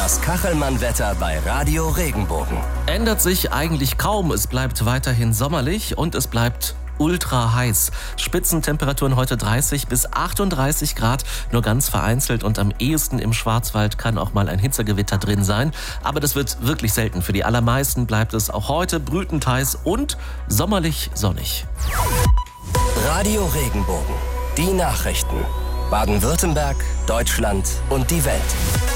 Das Kachelmann-Wetter bei Radio Regenbogen. Ändert sich eigentlich kaum. Es bleibt weiterhin sommerlich und es bleibt ultra heiß. Spitzentemperaturen heute 30 bis 38 Grad, nur ganz vereinzelt und am ehesten im Schwarzwald kann auch mal ein Hitzegewitter drin sein. Aber das wird wirklich selten. Für die allermeisten bleibt es auch heute brütend heiß und sommerlich sonnig. Radio Regenbogen. Die Nachrichten. Baden-Württemberg, Deutschland und die Welt.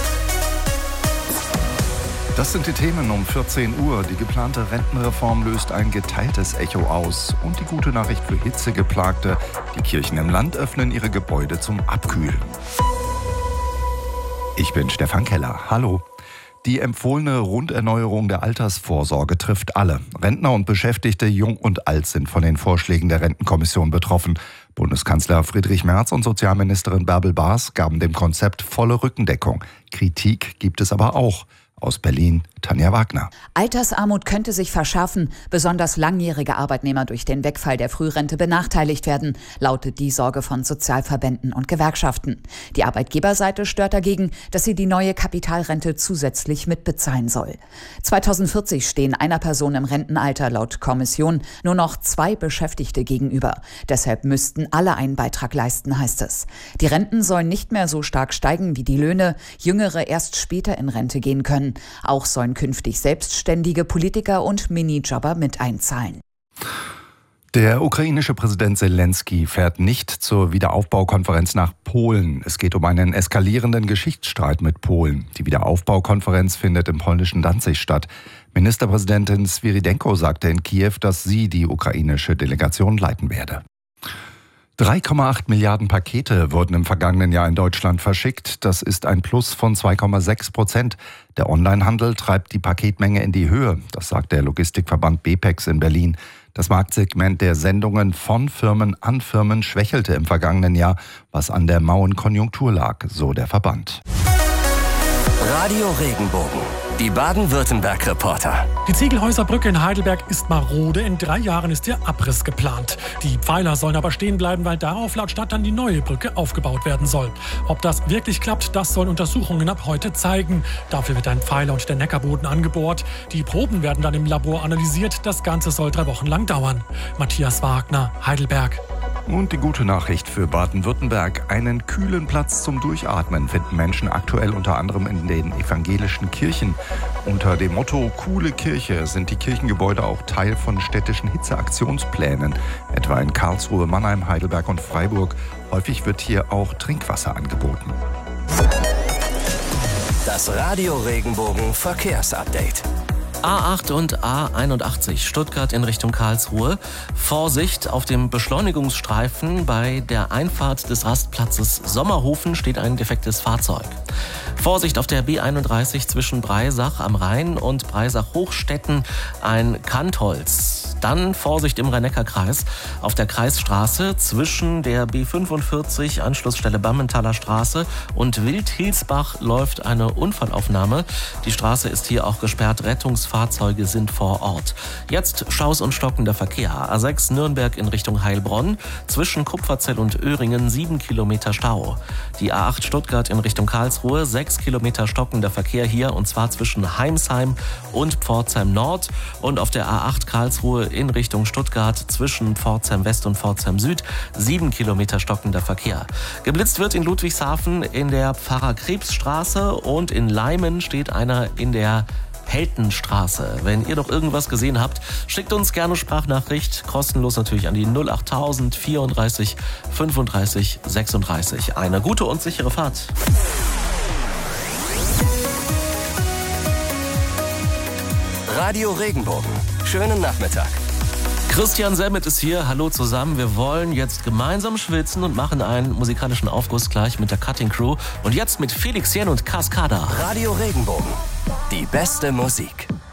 Das sind die Themen um 14 Uhr. Die geplante Rentenreform löst ein geteiltes Echo aus. Und die gute Nachricht für Hitzegeplagte: Die Kirchen im Land öffnen ihre Gebäude zum Abkühlen. Ich bin Stefan Keller. Hallo. Die empfohlene Runderneuerung der Altersvorsorge trifft alle. Rentner und Beschäftigte, jung und alt, sind von den Vorschlägen der Rentenkommission betroffen. Bundeskanzler Friedrich Merz und Sozialministerin Bärbel Baas gaben dem Konzept volle Rückendeckung. Kritik gibt es aber auch. Aus Berlin, Tanja Wagner. Altersarmut könnte sich verschärfen, besonders langjährige Arbeitnehmer durch den Wegfall der Frührente benachteiligt werden, lautet die Sorge von Sozialverbänden und Gewerkschaften. Die Arbeitgeberseite stört dagegen, dass sie die neue Kapitalrente zusätzlich mitbezahlen soll. 2040 stehen einer Person im Rentenalter laut Kommission nur noch 2 Beschäftigte gegenüber. Deshalb müssten alle einen Beitrag leisten, heißt es. Die Renten sollen nicht mehr so stark steigen wie die Löhne, Jüngere erst später in Rente gehen können. Auch sollen künftig selbstständige Politiker und Minijobber mit einzahlen. Der ukrainische Präsident Zelensky fährt nicht zur Wiederaufbaukonferenz nach Polen. Es geht um einen eskalierenden Geschichtsstreit mit Polen. Die Wiederaufbaukonferenz findet im polnischen Danzig statt. Ministerpräsidentin Swirydenko sagte in Kiew, dass sie die ukrainische Delegation leiten werde. 3,8 Milliarden Pakete wurden im vergangenen Jahr in Deutschland verschickt. Das ist ein Plus von 2,6%. Der Onlinehandel treibt die Paketmenge in die Höhe. Das sagt der Logistikverband BPEX in Berlin. Das Marktsegment der Sendungen von Firmen an Firmen schwächelte im vergangenen Jahr, was an der mauen Konjunktur lag, so der Verband. Radio Regenbogen. Die Baden-Württemberg-Reporter. Die Ziegelhäuserbrücke in Heidelberg ist marode. In 3 Jahren ist ihr Abriss geplant. Die Pfeiler sollen aber stehen bleiben, weil darauf laut Stadt dann die neue Brücke aufgebaut werden soll. Ob das wirklich klappt, das sollen Untersuchungen ab heute zeigen. Dafür wird ein Pfeiler und der Neckarboden angebohrt. Die Proben werden dann im Labor analysiert. Das Ganze soll 3 Wochen lang dauern. Matthias Wagner, Heidelberg. Und die gute Nachricht für Baden-Württemberg: Einen kühlen Platz zum Durchatmen finden Menschen aktuell unter anderem in den evangelischen Kirchen. Unter dem Motto Coole Kirche sind die Kirchengebäude auch Teil von städtischen Hitzeaktionsplänen, etwa in Karlsruhe, Mannheim, Heidelberg und Freiburg. Häufig wird hier auch Trinkwasser angeboten. Das Radio Regenbogen Verkehrsupdate. A8 und A81 Stuttgart in Richtung Karlsruhe. Vorsicht, auf dem Beschleunigungsstreifen bei der Einfahrt des Rastplatzes Sommerhofen steht ein defektes Fahrzeug. Vorsicht auf der B31 zwischen Breisach am Rhein und Breisach-Hochstetten, ein Kantholz. Dann Vorsicht im Rhein-Neckar-Kreis auf der Kreisstraße zwischen der B45 Anschlussstelle Bammenthaler Straße und Wildhilsbach läuft eine Unfallaufnahme. Die Straße ist hier auch gesperrt, Rettungsfahrzeuge sind vor Ort. Jetzt Staus und stockender Verkehr. A6 Nürnberg in Richtung Heilbronn, zwischen Kupferzell und Öhringen 7 Kilometer Stau. Die A8 Stuttgart in Richtung Karlsruhe, 6 Kilometer stockender Verkehr hier und zwar zwischen Heimsheim und Pforzheim Nord und auf der A8 Karlsruhe in Richtung Stuttgart zwischen Pforzheim West und Pforzheim Süd 7 Kilometer stockender Verkehr. Geblitzt wird in Ludwigshafen in der Pfarrer-Krebs-Straße und in Leimen steht einer in der Heltenstraße. Wenn ihr noch irgendwas gesehen habt, schickt uns gerne Sprachnachricht, kostenlos natürlich an die 08000 34 35 36. Eine gute und sichere Fahrt. Radio Regenbogen. Schönen Nachmittag. Christian Semmet ist hier. Hallo zusammen. Wir wollen jetzt gemeinsam schwitzen und machen einen musikalischen Aufguss gleich mit der Cutting Crew. Und jetzt mit Felix Jähn und Cascada. Radio Regenbogen. Die beste Musik.